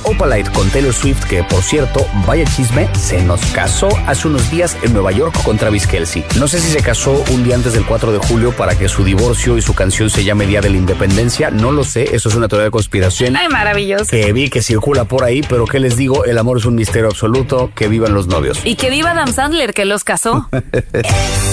Opalite con Taylor Swift, que por cierto, vaya chisme, se nos casó hace unos días en Nueva York con Travis Kelce. No sé si se casó un día antes del 4 de julio para que su divorcio y su canción se llame Día de la Independencia, no lo sé, eso es una teoría de conspiración. Ay, maravilloso. Que vi que circula por ahí, pero ¿qué les digo? El amor es un misterio absoluto, que vivan los novios. Y que viva Adam Sandler, que los casó.